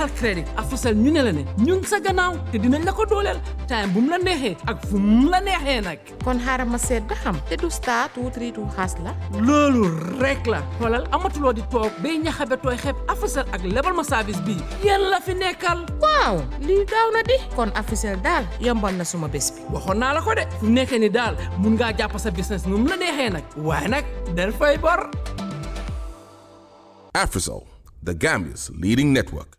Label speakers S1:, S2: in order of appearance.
S1: ñàkkal crédit Africell ñu ne la ne ñu ngi sa gannaaw te dinañ la ko dooleel time bu mu la neexee ak fu mu la neexee nag
S2: kon xaaral ma seet ba xam te du star 232 xaas la
S1: loolu rek la xoolal amatuloo di toog bay ñaxabe tooy xeeb Africell ak lebal ma service bi yéen la fi nekkal
S2: waaw lii gaaw na di kon Africell daal yombal na suma bés bi
S1: waxoon naa la ko de fu nekkee ni daal mun ngaa jàpp sa business nu mu la neexee nag waaye nag del fay bor
S3: Africell, the Gambia's leading network.